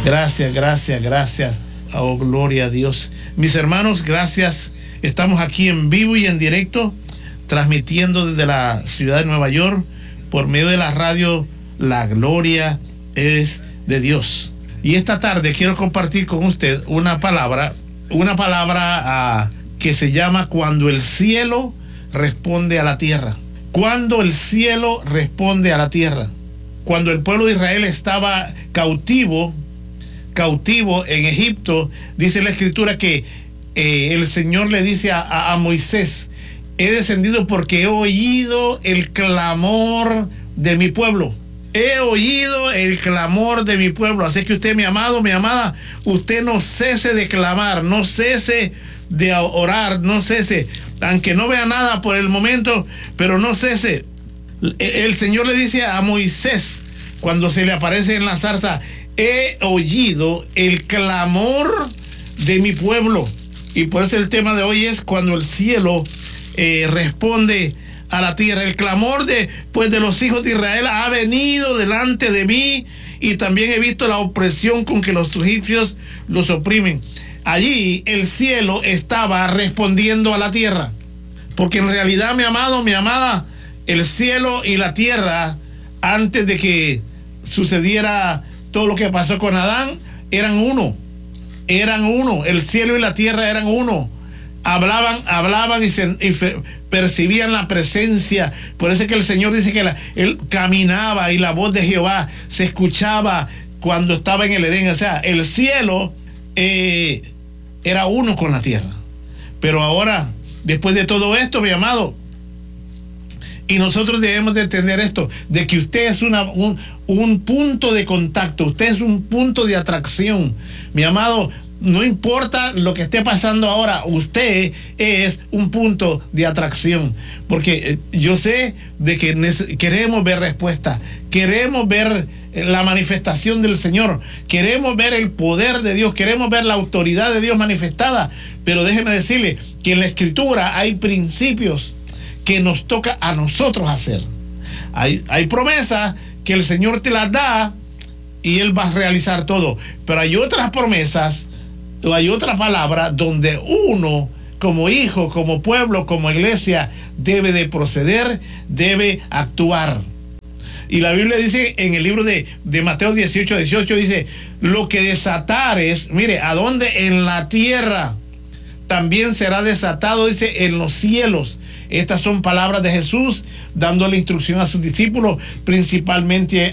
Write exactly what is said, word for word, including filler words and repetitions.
Gracias, gracias, gracias. Oh, gloria a Dios. Mis hermanos, gracias. Estamos aquí en vivo y en directo, transmitiendo desde la ciudad de Nueva York por medio de la radio La Gloria es de Dios. Y esta tarde quiero compartir con usted una palabra, una palabra uh, que se llama cuando el cielo responde a la tierra. Cuando el cielo responde a la tierra. Cuando el pueblo de Israel estaba cautivo, cautivo en Egipto, dice la escritura que eh, el Señor le dice a, a, a Moisés: he descendido porque he oído el clamor de mi pueblo. He oído el clamor de mi pueblo. Así que usted, mi amado, mi amada, usted no cese de clamar, no cese de orar, no cese, aunque no vea nada por el momento, pero no cese. El Señor le dice a Moisés, cuando se le aparece en la zarza: he oído el clamor de mi pueblo. Y por eso el tema de hoy es cuando el cielo eh, responde a la tierra. El clamor de, pues, de los hijos de Israel ha venido delante de mí, y también he visto la opresión con que los egipcios los oprimen. Allí el cielo estaba respondiendo a la tierra, porque en realidad, mi amado, mi amada, el cielo y la tierra, antes de que sucediera todo lo que pasó con Adán, eran uno, eran uno, el cielo y la tierra eran uno. Hablaban, hablaban y, se, y fe, percibían la presencia. Por eso es que el Señor dice que la, él caminaba y la voz de Jehová se escuchaba cuando estaba en el Edén. O sea, el cielo eh, era uno con la tierra. Pero ahora, después de todo esto, mi amado, y nosotros debemos de entender esto, de que usted es una, un, un punto de contacto, usted es un punto de atracción, mi amado. No importa lo que esté pasando ahora, usted es un punto de atracción. Porque yo sé de que queremos ver respuesta, queremos ver la manifestación del Señor, queremos ver el poder de Dios, queremos ver la autoridad de Dios manifestada. Pero déjeme decirle que en la Escritura hay principios que nos toca a nosotros hacer. Hay, hay promesas que el Señor te las da y Él va a realizar todo. Pero hay otras promesas, hay otra palabra donde uno, como hijo, como pueblo, como iglesia, debe de proceder, debe actuar. Y la Biblia dice en el libro de, de Mateo dieciocho, dieciocho, dice: lo que desatares, mire, ¿a dónde? En la tierra, también será desatado, dice, en los cielos. Estas son palabras de Jesús dándole instrucción a sus discípulos, principalmente